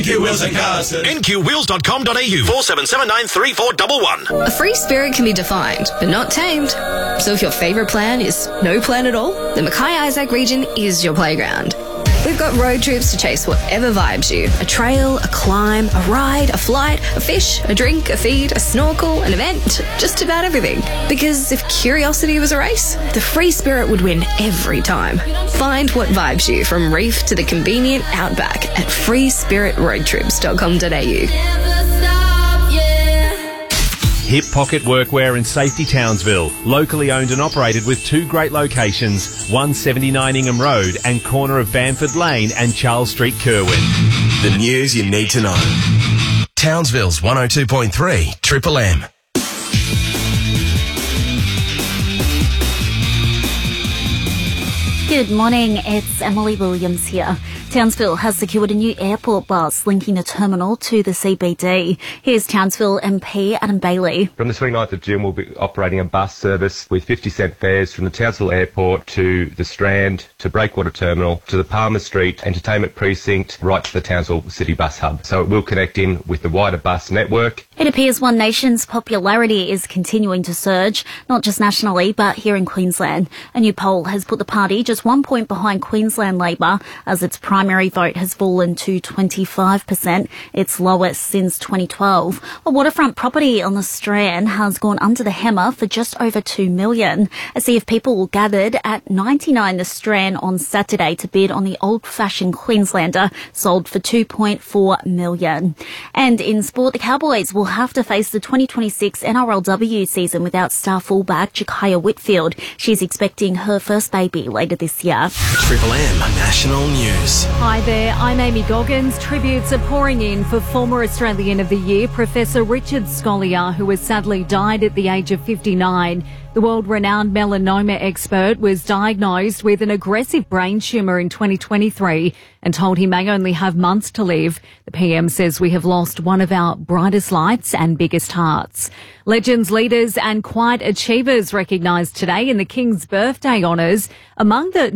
NQ Wheels and Cars. NQWheels.com.au 47793411. A free spirit can be defined, but not tamed. So if your favourite plan is no plan at all, the Mackay Isaac region is your playground. We've got road trips to chase whatever vibes you. A trail, a climb, a ride, a flight, a fish, a drink, a feed, a snorkel, an event, just about everything. Because if curiosity was a race, the free spirit would win every time. Find what vibes you from reef to the convenient outback at freespiриtroadtrips.com.au. Hip Pocket Workwear in Safety Townsville. Locally owned and operated with two great locations, 179 Ingham Road and corner of Bamford Lane and Charles Street, Kerwin. The news you need to know. Townsville's 102.3 Triple M. Good morning, it's Emily Williams here. Townsville has secured a new airport bus linking the terminal to the CBD. Here's Townsville MP Adam Bailey. From the 29th of June, we'll be operating a bus service with 50-cent fares from the Townsville Airport to the Strand, to Breakwater Terminal, to the Palmer Street Entertainment Precinct, right to the Townsville City Bus Hub. So it will connect in with the wider bus network. It appears One Nation's popularity is continuing to surge, not just nationally, but here in Queensland. A new poll has put the party just 1 point behind Queensland Labor, as its primary vote has fallen to 25%, its lowest since 2012. A waterfront property on the Strand has gone under the hammer for just over $2 million. A sea of people gathered at 99 the Strand on Saturday to bid on the old-fashioned Queenslander, sold for $2.4 million. And in sport, the Cowboys will have to face the 2026 NRLW season without star fullback Jakaya Whitfield. She's expecting her first baby later this year. Triple M National News. Hi there, I'm Amy Goggins. Tributes are pouring in for former Australian of the Year, Professor Richard Scolyer, who has sadly died at the age of 59. The world-renowned melanoma expert was diagnosed with an aggressive brain tumour in 2023 and told he may only have months to live. The PM says we have lost one of our brightest lights and biggest hearts. Legends, leaders and quiet achievers recognised today in the King's Birthday Honours. Among the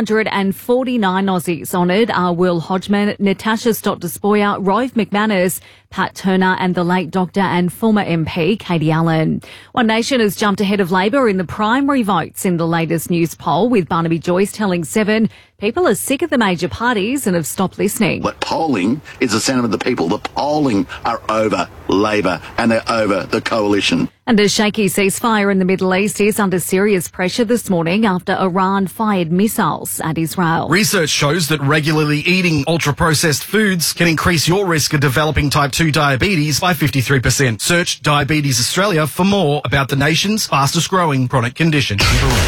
949 Aussies honoured are Will Hodgman, Natasha Stott-Despoja, Rove McManus, Pat Turner and the late doctor and former MP Katie Allen. One Nation has jumped ahead of Labor in the primary votes in the latest news poll, with Barnaby Joyce telling Seven people are sick of the major parties and have stopped listening. But polling is the sentiment of the people. The polling are over Labor and they're over the coalition. And a shaky ceasefire in the Middle East is under serious pressure this morning after Iran fired missiles at Israel. Research shows that regularly eating ultra-processed foods can increase your risk of developing type 2 diabetes by 53%. Search Diabetes Australia for more about the nation's fastest growing chronic condition.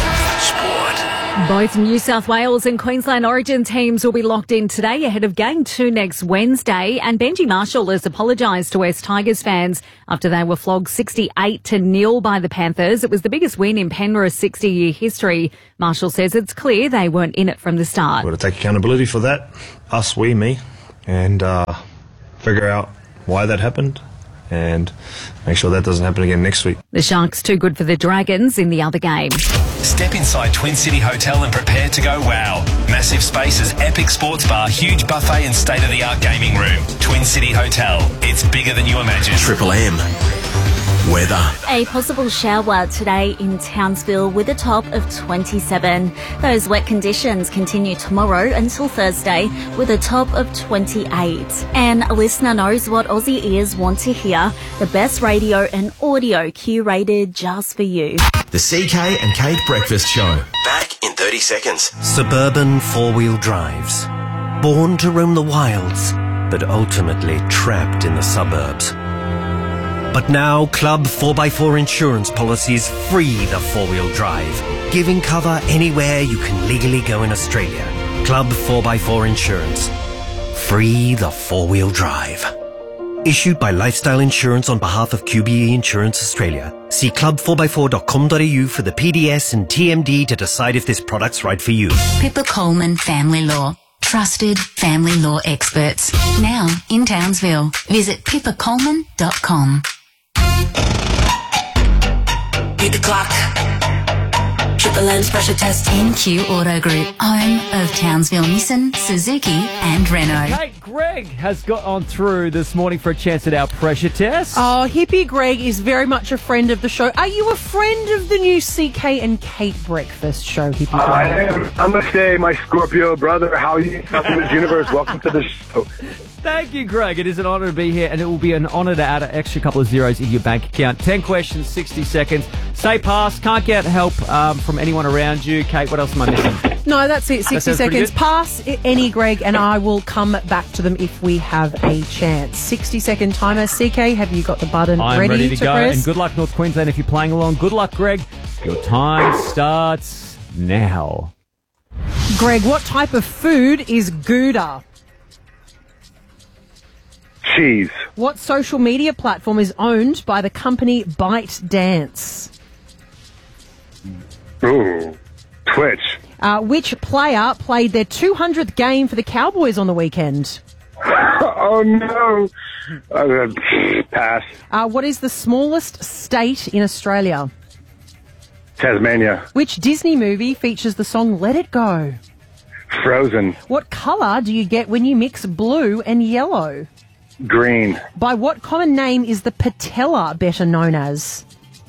Both New South Wales and Queensland Origin teams will be locked in today ahead of Game 2 next Wednesday, and Benji Marshall has apologised to West Tigers fans after they were flogged 68-0 by the Panthers. It was the biggest win in Penrith's 60-year history. Marshall says it's clear they weren't in it from the start. We've got to take accountability for that, me, and figure out why that happened and make sure that doesn't happen again next week. The Sharks too good for the Dragons in the other game. Step inside Twin City Hotel and prepare to go wow. Massive spaces, epic sports bar, huge buffet and state-of-the-art gaming room. Twin City Hotel. It's bigger than you imagine. Triple M. Weather. A possible shower today in Townsville with a top of 27. Those wet conditions continue tomorrow until Thursday with a top of 28. And a listener knows what Aussie ears want to hear. The best radio and audio curated just for you. The CK and Kate Breakfast Show. Back in 30 seconds. Suburban four-wheel drives. Born to roam the wilds, but ultimately trapped in the suburbs. But now Club 4x4 insurance policies free the four-wheel drive, giving cover anywhere you can legally go in Australia. Club 4x4 Insurance. Free the four-wheel drive. Issued by Lifestyle Insurance on behalf of QBE Insurance Australia. See club4x4.com.au for the PDS and TMD to decide if this product's right for you. Pippa Coleman Family Law. Trusted family law experts. Now in Townsville. Visit pippacoleman.com. Beat the clock. Triple M's pressure test. NQ Auto Group. Home of Townsville Nissan, Suzuki and Renault. Greg has got on through this morning for a chance at our pressure test. Oh, Hippie Greg is very much a friend of the show. Are you a friend of the new CK and Kate breakfast show, Hippie Greg? I am. Namaste, my Scorpio brother. How are you? Miss Universe, welcome to the show. Thank you, Greg. It is an honour to be here, and it will be an honour to add an extra couple of zeros in your bank account. 10 questions, 60 seconds. Say pass. Can't get help from anyone around you. Kate, what else am I missing? No, that's it. 60 seconds. Pass any, Greg, and I will come back to them if we have a chance. 60-second timer. CK, have you got the button I'm ready to go. press? And good luck, North Queensland, if you're playing along. Good luck, Greg. Your time starts now. Greg, what type of food is Gouda? Cheese. What social media platform is owned by the company ByteDance? Ooh, Twitch. Which player played their 200th game for the Cowboys on the weekend? Oh, no. Pass. What is the smallest state in Australia? Tasmania. Which Disney movie features the song Let It Go? Frozen. What colour do you get when you mix blue and yellow? Green. By what common name is the patella better known as?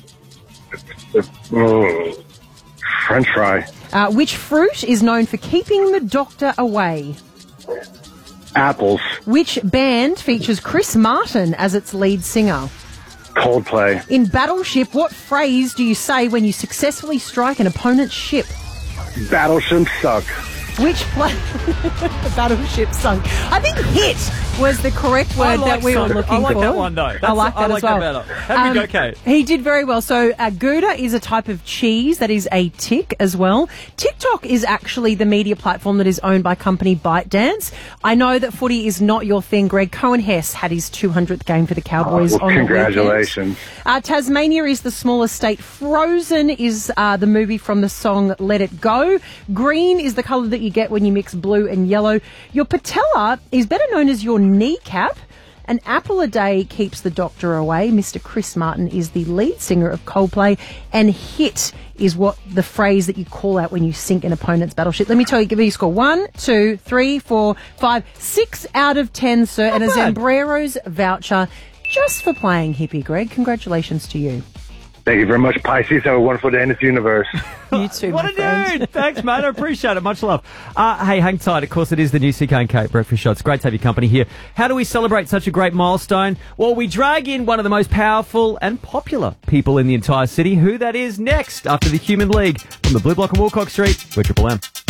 French fry. Which fruit is known for keeping the doctor away? Apples. Which band features Chris Martin as its lead singer? Coldplay. In Battleship, what phrase do you say when you successfully strike an opponent's ship? Battleship suck. Which Battleship sunk. I think hit was the correct word that we were looking for. I like that one, though. I like that as well. That better. How did we go, Kate? He did very well. So Gouda is a type of cheese that is a tick as well. TikTok is actually the media platform that is owned by company ByteDance. I know that footy is not your thing, Greg. Cohen Hess had his 200th game for the Cowboys on the weekend. Congratulations. Tasmania is the smallest state. Frozen is the movie from the song Let It Go. Green is the colour that you get when you mix blue and yellow. Your patella is better known as your kneecap. An apple a day keeps the doctor away. Mr. Chris Martin is the lead singer of Coldplay. And hit is what the phrase that you call out when you sink an opponent's battleship. Let me tell you, give me your score. 1, 2, 3, 4, 5, 6 out of 10, sir. And a Zambrero's voucher just for playing Hippie, Greg. Congratulations to you. Thank you very much, Pisces. Have a wonderful day in this universe. You too, What a dude! Thanks, mate. I appreciate it. Much love. Hey, hang tight. Of course, it is the new CK and Kate Breakfast Show. It's great to have your company here. How do we celebrate such a great milestone? Well, we drag in one of the most powerful and popular people in the entire city. Who that is next after the Human League from the Blue Block on Wilcox Street. We're Triple M.